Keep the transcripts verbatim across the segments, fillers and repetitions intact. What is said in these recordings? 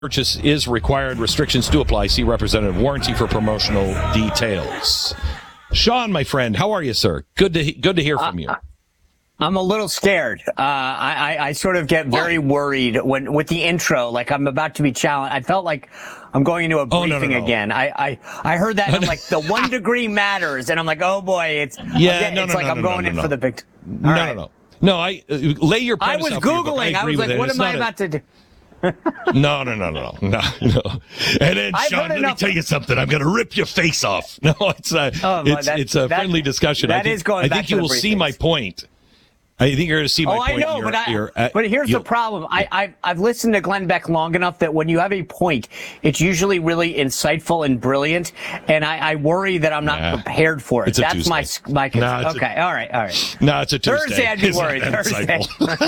Purchase is required. Restrictions do apply. See Representative Warranty for promotional details. Sean, my friend, how are you, sir? Good to good to hear from you. Uh, I'm a little scared. Uh, I, I, I sort of get very what? worried when with the intro, like I'm about to be challenged. I felt like I'm going into a briefing oh, no, no, no. again. I, I, I heard that, and I'm like, the one degree matters, and I'm like, oh boy, it's yeah, it's no, no, like no, I'm no, going no, in no. for the big. No, right. no, no, no. I uh, lay your. I was googling. I, I was like, what am I about a... to do? no, no, no, no, no, no. And then, I've Sean, let enough. me tell you something. I'm going to rip your face off. No, it's a, oh, it's, that, it's a that, friendly discussion. That I think, is going I back think to you will see my point. I think you're going to see my oh, point. Oh, I know, you're, but, I, you're, uh, but here's the problem. I, I've, I've listened to Glenn Beck long enough that when you have a point, it's usually really insightful and brilliant, and I, I worry that I'm not nah, prepared for it. It's a That's Tuesday. my my concern. No, okay, a, all right, all right. No, it's a Tuesday. Thursday, I'd be Isn't worried. Thursday.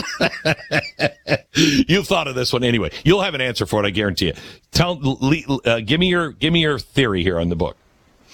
You've thought of this one anyway. You'll have an answer for it, I guarantee you. Tell, uh, give me your give me your theory here on the book.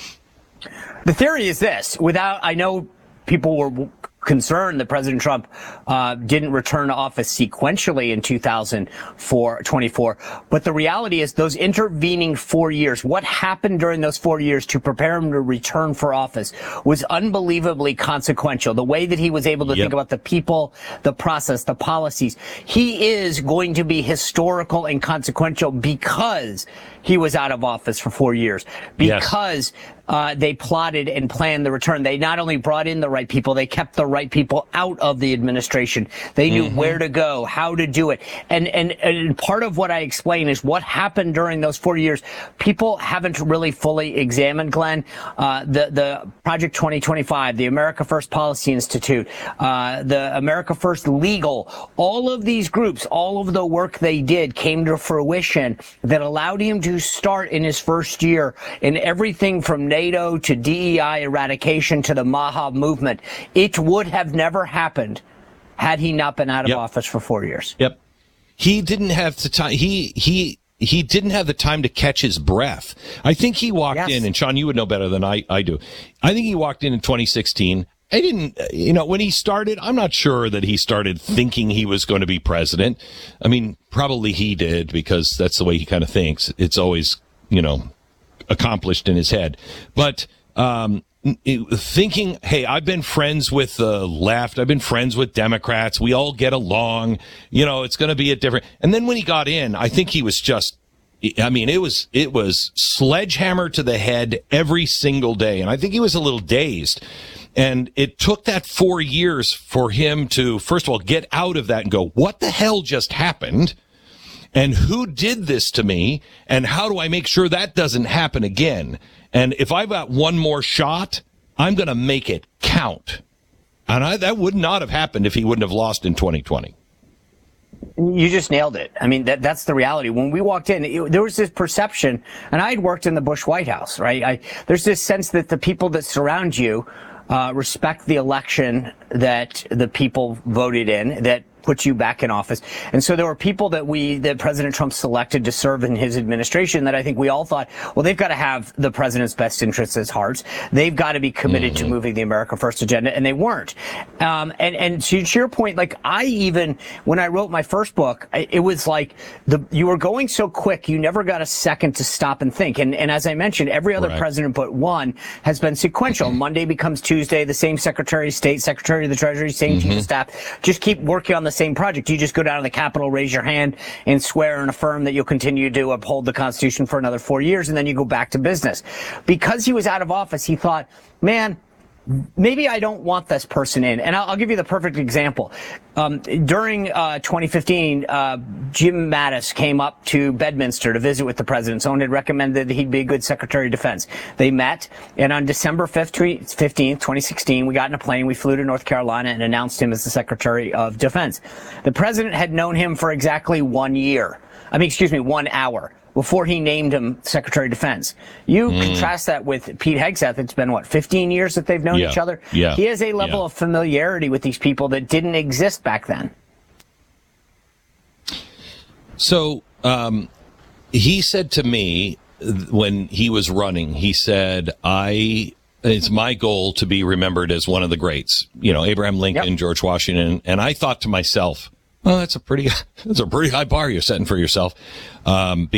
The theory is this: without, I know people were concerned that President Trump uh, didn't return to office sequentially in two thousand twenty-four. But the reality is those intervening four years, what happened during those four years to prepare him to return for office was unbelievably consequential. The way that he was able to yep. think about the people, the process, the policies. He is going to be historical and consequential because he was out of office for four years. Because yes. Uh, they plotted and planned the return. They not only brought in the right people, they kept the right people out of the administration. They knew mm-hmm. where to go, how to do it. And, and, and part of what I explain is what happened during those four years. People haven't really fully examined, Glenn, uh, the, the Project twenty twenty-five, the America First Policy Institute, uh, the America First Legal, all of these groups, all of the work they did came to fruition that allowed him to start in his first year in everything from NATO to D E I eradication to the Maha movement. It would have never happened had he not been out of yep. office for four years. Yep. He didn't have the time. He, he, he didn't have the time to catch his breath. I think he walked yes. in, and Sean, you would know better than I, I do. I think he walked in in twenty sixteen. I didn't, you know, when he started, I'm not sure that he started thinking he was going to be president. I mean, probably he did because that's the way he kind of thinks. It's always, you know, accomplished in his head. But um thinking, hey, I've been friends with the left, I've been friends with Democrats, we all get along, you know, it's going to be a different. And then when he got in, I think he was just, I mean, it was it was sledgehammer to the head every single day, and I think he was a little dazed. And it took that four years for him to, first of all, get out of that and go, what the hell just happened? And who did this to me? And how do I make sure that doesn't happen again? And if I've got one more shot, I'm going to make it count. And I, that would not have happened if he wouldn't have lost in twenty twenty. You just nailed it. I mean, that that's the reality. When we walked in, it, there was this perception, and I had worked in the Bush White House, right? I, there's this sense that the people that surround you uh, respect the election that the people voted in, that put you back in office. And so there were people that we, that President Trump selected to serve in his administration that I think we all thought, well, they've got to have the president's best interests at heart. They've got to be committed mm-hmm. to moving the America First agenda, and they weren't. Um, and, and to your point, like I even, when I wrote my first book, it was like the, you were going so quick, you never got a second to stop and think. And, and as I mentioned, every other right. president but one has been sequential. Monday becomes Tuesday, the same Secretary of State, Secretary of the Treasury, same mm-hmm. chief of staff, just keep working on the same project. You just go down to the Capitol, raise your hand, and swear and affirm that you'll continue to uphold the Constitution for another four years, and then you go back to business. Because he was out of office, he thought, man, maybe I don't want this person in. And I'll, I'll give you the perfect example. Um, during uh, twenty fifteen, uh, Jim Mattis came up to Bedminster to visit with the president. Someone had recommended that he'd be a good Secretary of Defense. They met, and on December fifteenth, twenty sixteen, we got in a plane, we flew to North Carolina and announced him as the Secretary of Defense. The president had known him for exactly one year. I mean, excuse me, one hour. Before he named him Secretary of Defense. You mm. contrast that with Pete Hegseth. It's been, what, fifteen years that they've known yeah. each other? Yeah. He has a level yeah. of familiarity with these people that didn't exist back then. So um, he said to me when he was running, he said, I... it's my goal to be remembered as one of the greats, you know, Abraham Lincoln, yep. George Washington. And I thought to myself, Well, that's a pretty that's a pretty high bar you're setting for yourself. Um,